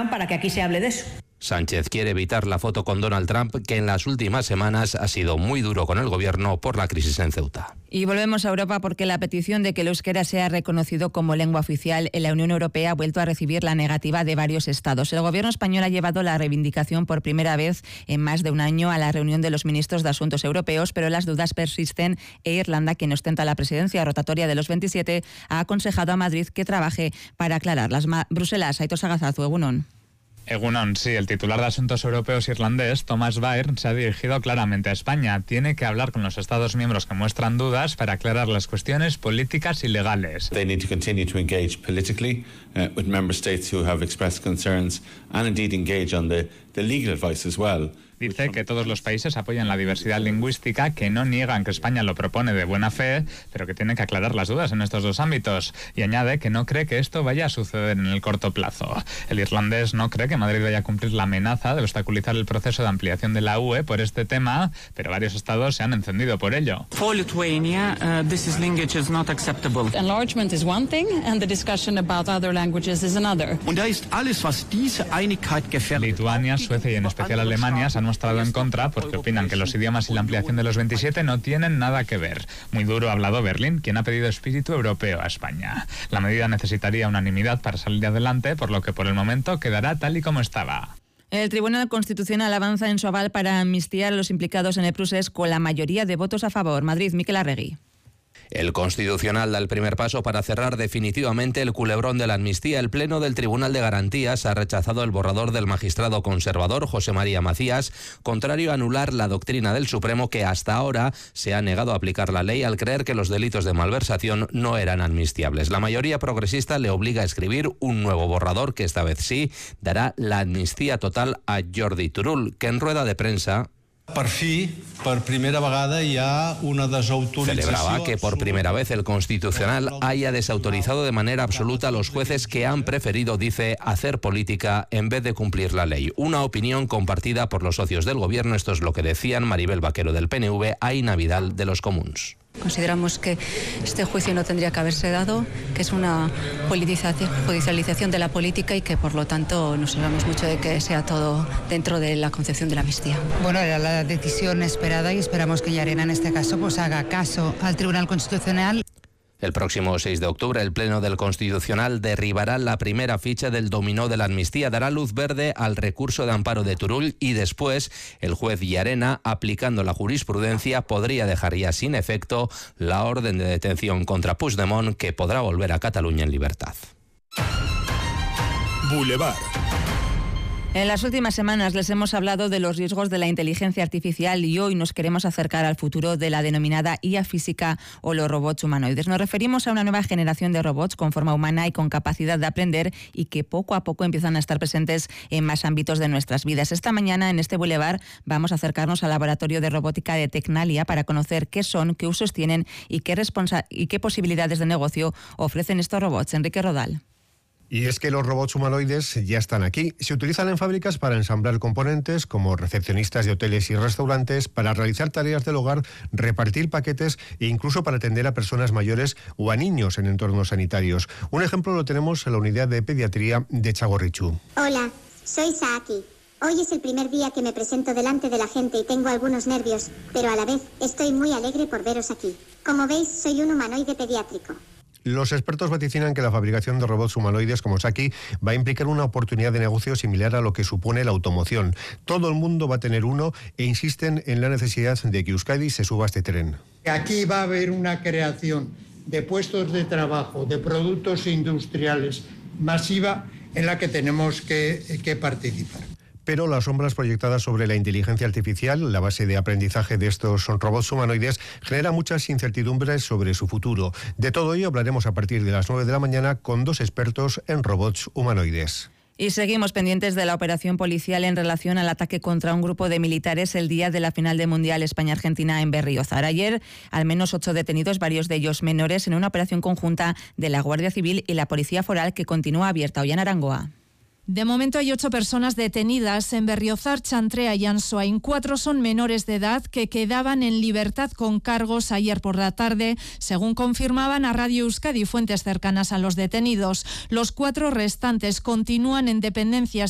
Trump para que aquí se hable de eso. Sánchez quiere evitar la foto con Donald Trump, que en las últimas semanas ha sido muy duro con el gobierno por la crisis en Ceuta. Y volvemos a Europa porque la petición de que el euskera sea reconocido como lengua oficial en la Unión Europea ha vuelto a recibir la negativa de varios estados. El gobierno español ha llevado la reivindicación por primera vez en más de un año a la reunión de los ministros de Asuntos Europeos, pero las dudas persisten e Irlanda, quien ostenta la presidencia rotatoria de los 27, ha aconsejado a Madrid que trabaje para aclararlas. Bruselas, Aitor Sagazazu, Egunon. Egunon, sí, el titular de Asuntos Europeos irlandés, Thomas Byrne, se ha dirigido claramente a España. Tiene que hablar con los Estados miembros que muestran dudas para aclarar las cuestiones políticas y legales. They need to continue to engage politically with member states who have expressed concerns and indeed engage on the legal advice as well. Dice que todos los países apoyan la diversidad lingüística, que no niegan que España lo propone de buena fe, pero que tiene que aclarar las dudas en estos dos ámbitos. Y añade que no cree que esto vaya a suceder en el corto plazo. El irlandés no cree que Madrid vaya a cumplir la amenaza de obstaculizar el proceso de ampliación de la UE por este tema, pero varios estados se han encendido por ello. For Lithuania, this language is not acceptable. Enlargement is one thing and the discussion about other languages is another. Und da ist alles, was diese Einigkeit gefährdet. Lituania, Suecia y en especial Alemania se han mostrado en contra porque opinan que los idiomas y la ampliación de los 27 no tienen nada que ver. Muy duro ha hablado Berlín, quien ha pedido espíritu europeo a España. La medida necesitaría unanimidad para salir adelante, por lo que por el momento quedará tal y como estaba. El Tribunal Constitucional avanza en su aval para amnistiar a los implicados en el procés con la mayoría de votos a favor. Madrid, Miquel Arregui. El Constitucional da el primer paso para cerrar definitivamente el culebrón de la amnistía. El Pleno del Tribunal de Garantías ha rechazado el borrador del magistrado conservador José María Macías, contrario a anular la doctrina del Supremo, que hasta ahora se ha negado a aplicar la ley al creer que los delitos de malversación no eran amnistiables. La mayoría progresista le obliga a escribir un nuevo borrador que esta vez sí dará la amnistía total a Jordi Turull, que en rueda de prensa por primera vegada ya una desautorització. Celebraba que por primera vez el Constitucional haya desautorizado de manera absoluta a los jueces que han preferido, dice, hacer política en vez de cumplir la ley. Una opinión compartida por los socios del gobierno. Esto es lo que decían Maribel Vaquero del PNV, Aina Vidal de los Comuns. Consideramos que este juicio no tendría que haberse dado, que es una judicialización de la política y que por lo tanto nos alegramos mucho de que sea todo dentro de la concepción de la amnistía. Bueno, era la decisión esperada y esperamos que Llarena en este caso pues haga caso al Tribunal Constitucional. El próximo 6 de octubre, el Pleno del Constitucional derribará la primera ficha del dominó de la amnistía, dará luz verde al recurso de amparo de Turull y después el juez Llarena, aplicando la jurisprudencia, podría dejar ya sin efecto la orden de detención contra Puigdemont, que podrá volver a Cataluña en libertad. Boulevard. En las últimas semanas les hemos hablado de los riesgos de la inteligencia artificial y hoy nos queremos acercar al futuro de la denominada IA física o los robots humanoides. Nos referimos a una nueva generación de robots con forma humana y con capacidad de aprender y que poco a poco empiezan a estar presentes en más ámbitos de nuestras vidas. Esta mañana en este Boulevard vamos a acercarnos al laboratorio de robótica de Tecnalia para conocer qué son, qué usos tienen y qué posibilidades de negocio ofrecen estos robots. Enrique Rodal. Y es que los robots humanoides ya están aquí. Se utilizan en fábricas para ensamblar componentes, como recepcionistas de hoteles y restaurantes, para realizar tareas del hogar, repartir paquetes e incluso para atender a personas mayores o a niños en entornos sanitarios. Un ejemplo lo tenemos en la unidad de pediatría de Txagorritxu. Hola, soy Saaki. Hoy es el primer día que me presento delante de la gente y tengo algunos nervios, pero a la vez estoy muy alegre por veros aquí. Como veis, soy un humanoide pediátrico. Los expertos vaticinan que la fabricación de robots humanoides como Saaki va a implicar una oportunidad de negocio similar a lo que supone la automoción. Todo el mundo va a tener uno e insisten en la necesidad de que Euskadi se suba a este tren. Aquí va a haber una creación de puestos de trabajo, de productos industriales masiva en la que tenemos que participar. Pero las sombras proyectadas sobre la inteligencia artificial, la base de aprendizaje de estos robots humanoides, genera muchas incertidumbres sobre su futuro. De todo ello hablaremos a partir de las 9 de la mañana con dos expertos en robots humanoides. Y seguimos pendientes de la operación policial en relación al ataque contra un grupo de militares el día de la final del Mundial España-Argentina en Berriozar. Ayer, al menos 8 detenidos, varios de ellos menores, en una operación conjunta de la Guardia Civil y la Policía Foral que continúa abierta. Ollana Arangoa. De momento hay 8 personas detenidas en Berriozar, Chantrea y Ansoain. 4 son menores de edad que quedaban en libertad con cargos ayer por la tarde, según confirmaban a Radio Euskadi fuentes cercanas a los detenidos. Los 4 restantes continúan en dependencias